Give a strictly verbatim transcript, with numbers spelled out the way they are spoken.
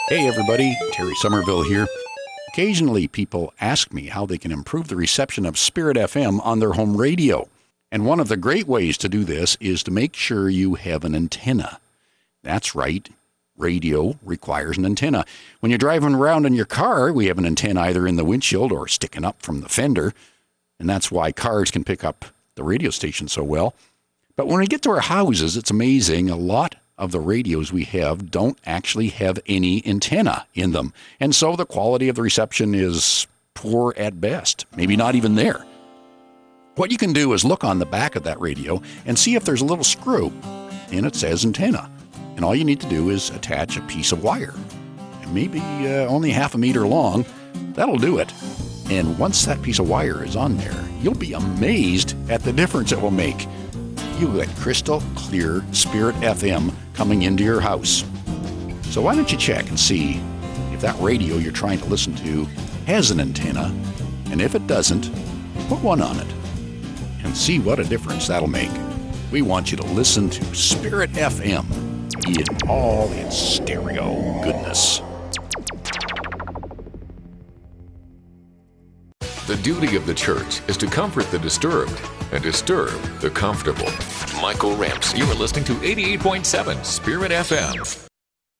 Hey everybody, Terry Somerville here. Occasionally people ask me how they can improve the reception of Spirit F M on their home radio. And one of the great ways to do this is to make sure you have an antenna. That's right, radio requires an antenna. When you're driving around in your car, we have an antenna either in the windshield or sticking up from the fender. And that's why cars can pick up the radio station so well. But when we get to our houses, it's amazing. A lot of the radios we have don't actually have any antenna in them. And so the quality of the reception is poor at best, maybe not even there. What you can do is look on the back of that radio and see if there's a little screw and it says antenna. And all you need to do is attach a piece of wire, maybe uh, only half a meter long. That'll do it. And once that piece of wire is on there, you'll be amazed at the difference it will make. You get crystal clear Spirit F M coming into your house. So why don't you check and see if that radio you're trying to listen to has an antenna, and if it doesn't, put one on it and see what a difference that'll make. We want you to listen to Spirit F M in all its stereo goodness. The duty of the church is to comfort the disturbed and disturb the comfortable. Michael Ramsey. You are listening to eighty-eight point seven Spirit F M.